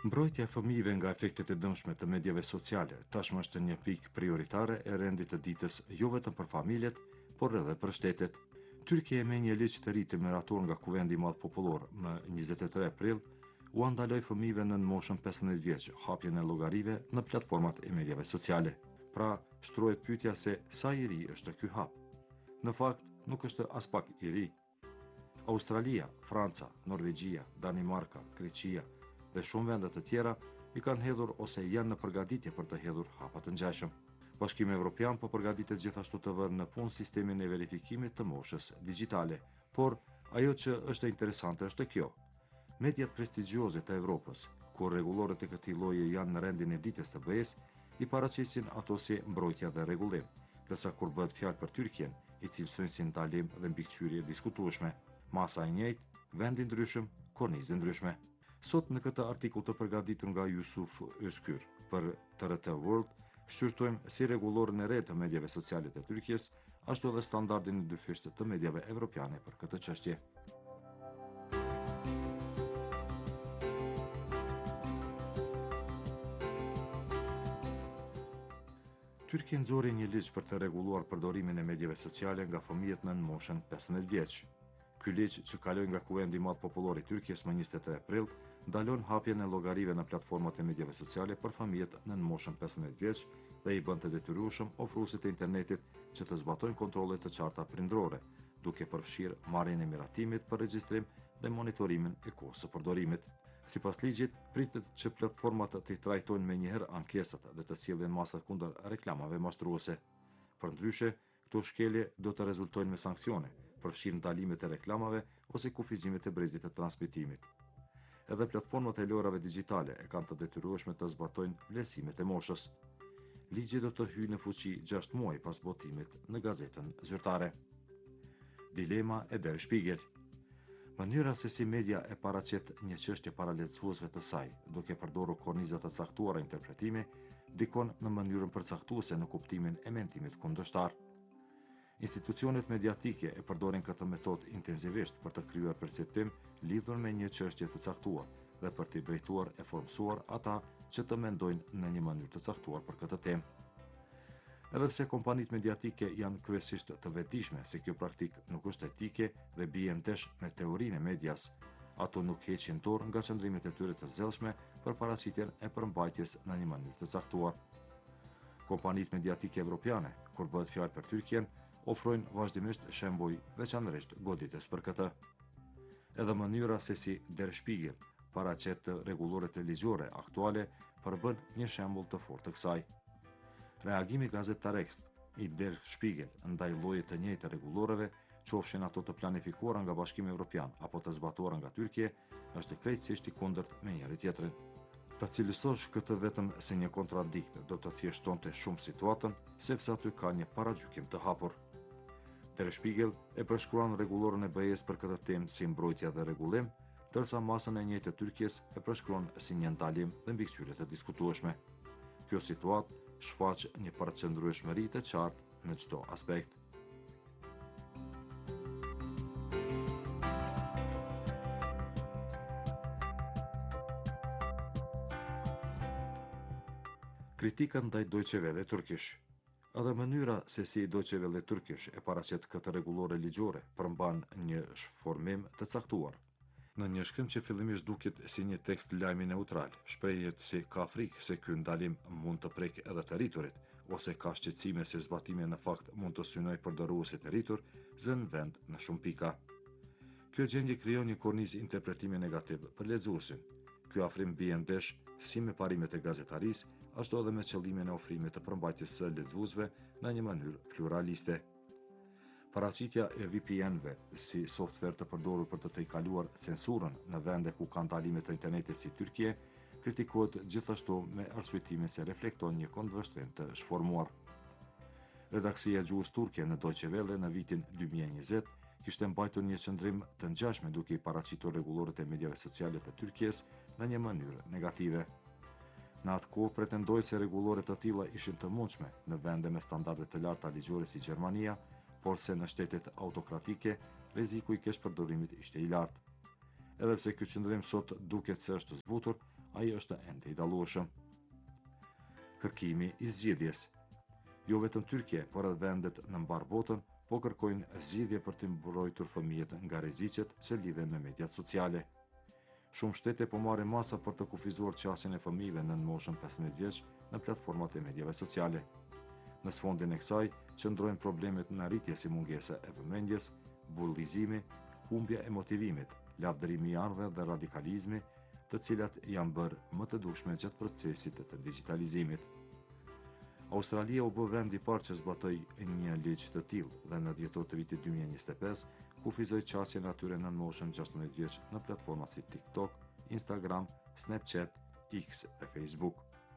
Mbrojtja e fëmijëve nga efektet e dëmshme të medjave sociale tashmë është një pikë prioritare e rendit të ditës jo vetëm për familjet, por edhe për shtetet. Tyrkia me një ligj të ri të miratur nga Kuvendi i Madh Popullor më 23 prill u andaloi fëmijëve nën moshën 15 vjeç hapjen e llogarive në platformat e medjave sociale. Pra, shtrohet pyetja se sa i ri është ky hap. Në fakt, nuk është as pak i ri. Australia, Franca, Norvegjia, Danimarka, Greqia dhe shumë vende të tjera i kanë hedhur ose janë në përgatitje për të hedhur hapa të ngjashëm. Bashkimi Evropian po përgatitet gjithashtu të vënë në punë sistemin e verifikimit të moshës digjitale, por ajo që është interesante është kjo. Mediat prestigjioze të Evropës, kur rregullorët e këtij lloji janë në rendin e ditës të BE-s, i paraqesin ato si mbrojtja dhe rregullim, ndërsa kur bëhet fjalë për Tyrkien, i cilësojnë si ndalim dhe mbikëqyrje diskutueshme. Masa e njëjtë, vendi ndryshëm, kornizë ndryshme. Sot në këtë artikull të përgatitur nga Yusuf Özkür për TRT World, shqyrtojmë si rregullorën e re të medjave sociale të Tyrkisë, ashtu edhe standardin e dyfishtë të medjave evropiane për këtë çështje. Tyrkia nxori një ligj për të rregulluar përdorimin e medjave sociale nga fëmijët nën moshën 15 vjeç. Ky ligj që kaloi nga Kuvendi i Madh Popullor i Tyrkisë më 23 prill, ndalon hapjen e llogarive në platformat e medjave sociale për fëmijët nën moshën 15 vjeç dhe i bën të detyrueshëm ofruesit të internetit që të zbatojnë kontrolle të qarta prindrore, duke përfshirë marrjen e miratimit për regjistrim dhe monitorimin e kohës së përdorimit. Sipas ligjit, pritet që platformat të trajtojnë menjëherë ankesat dhe të sjellin masa kundër reklamave mashtruese. Përndryshe, këto shkelje do të rezultojnë me sanksione, përfshirë ndalimet e reklamave ose kufizimet e brezit të transmitimit. Edhe platformat e lojrave digjitale e kanë të detyrueshme të zbatojnë vlerësimet e moshës. Ligji do të hyjë në fuqi 6 muaj pas botimit në gazetën zyrtare. Dilema e Der Spiegel. Mënyra se si media e paraqet një çështje paralehtësuesve të saj, duke përdorur korniza të caktuara interpretimi, dikon në mënyrën përcaktuese në kuptimin e mentimit kundërshtar. Institucionet mediatike e përdorin këtë metodë intensivisht për të krijuar perceptim lidhur me një çështje të caktuar dhe për të drejtuar e formsuar ata që të mendojnë në një mënyrë të caktuar për këtë temë. Edhe pse kompanitë mediatike janë kryesisht të vetëdijshme se kjo praktikë nuk është etike dhe bie ndesh me teorinë e medias, ato nuk heqin dorë nga qëndrimet e tyre të zellshme për paraqitjen e përmbajtjes në një mënyrë të caktuar. Kompanitë mediatike evropiane, kur bëhet fjalë për Tyrkien, ofrojnë vazhdimisht shembuj veçanërisht godites për këtë. Edhe mënyra se si Der Spiegel paraqet të rregulloret ligjore aktuale përbën një shembull të fortë të kësaj. Reagimi gazetarekst i Der Spiegel ndaj llojit të njëjtë të rregulloreve, qofshin ato të planifikuara nga Bashkimi Evropian apo të zbatuara nga Tyrkia, është krejtësisht i kundërt me njëri tjetrin. Ta cilësosh këtë vetëm si një kontradikt do të thjeshtonte shumë situatën, sepse aty ka një paragjykim të hapur. Der Spiegel e përshkruan rregullorën e BE-s për këtë temë si mbrojtje dhe rregullim, ndërsa masën e njëjtë të Tyrkisë e përshkruan si një ndalim dhe mbikëqyrje të diskutueshme. Kjo situatë shfaq një përqendrueshmëri të qartë në çdo aspekt. Kritika ndaj Deutsche Welle turkish. Edhe mënyra se si Deutsche Welle turkish e paraqet këtë rregullore ligjore përmban një shformim të caktuar. Në një shkrim që fillimisht duket si një tekst lajmi neutral, shprehet se ka frikë se ky ndalim mund të prekë edhe të rriturit, ose ka shqetësime se zbatimi në fakt mund të synojë përdoruesit e rritur, zën vend në shumë pika. Kjo gjendje krijon një kornizë interpretimi negativ për lexuesin. Ky afrim bie ndesh si me parimet e gazetarisë, ashtu edhe me qëllimin e ofrimit të përmbajtjes së lexuesve në një mënyrë pluraliste. Paraqitja e VPN-ve si software të përdorur për të tejkaluar censurën në vende ku ka ndalime të internetit si Tyrkia, kritikohet gjithashtu me arsyetimin se reflekton një kundërshtim të shformuar. Redaksia e gjuhës turke në Deutsche Welle në vitin 2020 kishte mbajtur një qendrim të ngjashme duke i paraqitur rregullorët e medjave sociale të Tyrkisë në një mënyrë negative. Në atë kohë pretendoi se rregullore të tilla ishin të mundshme në vende me standarde të larta ligjore si Gjermania, por se në shtetet autokratike, rreziku i keq përdorimit ishte i lartë. edhe pse ky qëndrim sot duket se është zbutur, ai është ende i dallueshëm. Kërkimi i zgjidhjes. Jo vetëm Tyrkia, por edhe vendet në mbar botën po kërkojnë zgjidhje për të mbrojtur fëmijët nga rreziqet që lidhen me mediat sociale. Shumë shtete po marrin masa për të kufizuar qasjen e fëmijëve nën moshën 15 vjeç në platformat e mediave sociale. Në sfondin e kësaj qëndrojnë problemet në arritje si mungesa e vëmendjes, bullizimi, humbja e motivimit, lavdërimi i anëve dhe radikalizmi, të cilat janë bërë më të dukshme gjatë procesit të digitalizimit. Australia u bë vendi i parë që zbatoi një ligj të tillë dhe në dhjetor të vitit 2025 kufizoi qasjen e atyre nën moshën 16 vjeç në platforma si TikTok, Instagram, Snapchat, X dhe Facebook.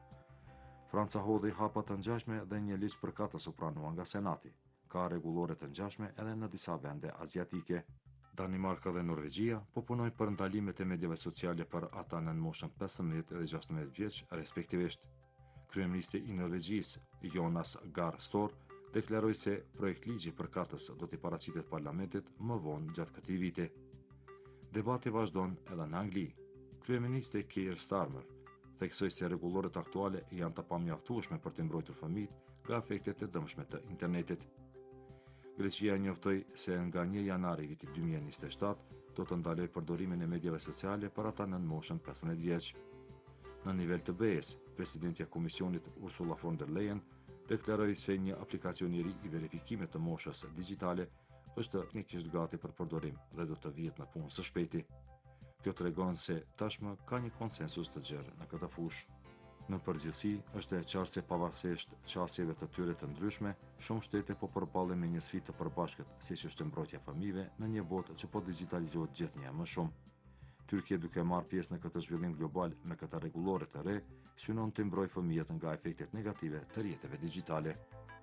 Franca hodhi hapa të ngjashme dhe një ligj përkatës u pranua nga Senati. Ka rregullore të ngjashme edhe në disa vende aziatike. Danimarka dhe Norvegjia po punojnë për ndalimet e mediave sociale për ata nën moshën 15 dhe 16 vjeç respektivisht. Kryeministri i Norvegjisë, Jonas Gahr Store, deklaroi se projekt ligji përkatës do t'i paraqitet parlamentit më vonë gjatë këtij viti. Debati vazhdon edhe në Angli. Kryeministri Keir Starmer theksoi se rregulloret aktuale janë të pamjaftueshme për të mbrojtur fëmijët nga efektet e dëmshme të internetit. Greqia njoftoi se nga 1 janari vitit 2027 do të ndaloj përdorimin e mediave sociale për ata nën moshën 15 vjeç. Në nivel të BE-s, presidentja e Komisionit Ursula von der Leyen deklaroi se një aplikacion i ri i verifikimit të moshës digjitale është teknikisht gati për përdorim dhe do të vihet në punë së shpejti. Kjo tregon se tashmë ka një konsensus të gjerë në këtë fushë. Në përgjithësi, është e qartë se pavarësisht qasjeve të tyre të ndryshme, shumë shtete po përballen me një sfidë të përbashkët, siç është mbrojtja e fëmijëve në një botë që po digjitalizohet gjithnjë më shumë. Tyrkia, duke marrë pjesë në këtë zhvillim global me këta rregullore të re, synon të mbrojë fëmijët nga efektet negative të rrjeteve digjitale.